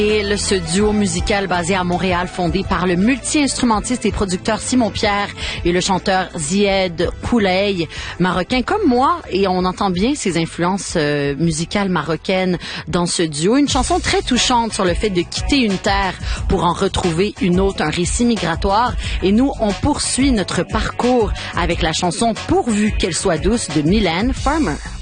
Et ce duo musical basé à Montréal, fondé par le multi-instrumentiste et producteur Simon Pierre et le chanteur Zied Kouley, marocain comme moi, et on entend bien ses influences musicales marocaines dans ce duo. Une chanson très touchante sur le fait de quitter une terre pour en retrouver une autre, un récit migratoire. Et nous, on poursuit notre parcours avec la chanson Pourvu qu'elle soit douce de Mylène Farmer.